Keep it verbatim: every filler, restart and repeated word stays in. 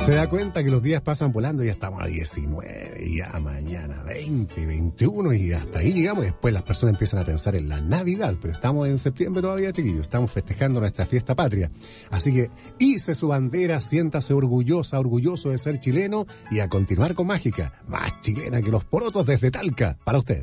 Se da cuenta que los días pasan volando y ya estamos a diecinueve, y ya mañana veinte, veintiuno, y hasta ahí llegamos. Después las personas empiezan a pensar en la Navidad, pero estamos en septiembre todavía, chiquillos. Estamos festejando nuestra fiesta patria. Así que hice su bandera, siéntase orgullosa, orgulloso de ser chileno, y a continuar con Mágica, más chilena que los porotos desde Talca, para usted.